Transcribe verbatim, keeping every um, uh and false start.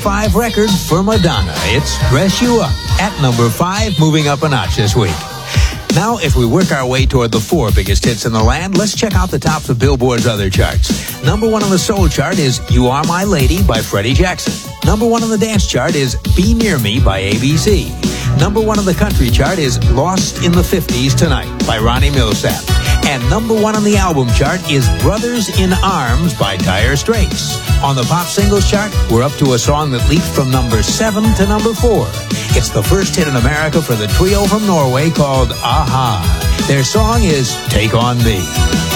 five record for Madonna. It's Dress You Up at number five, moving up a notch this week. Now, if we work our way toward the four biggest hits in the land, let's check out the tops of Billboard's other charts. Number one on the soul chart is You Are My Lady by Freddie Jackson. Number one on the dance chart is Be Near Me by A B C. Number one on the country chart is Lost in the fifties Tonight by Ronnie Millsap. And number one on the album chart is Brothers in Arms by Dire Straits. On the pop singles chart, we're up to a song that leaped from number seven to number four. It's the first hit in America for the trio from Norway called A-ha. Their song is Take On Me.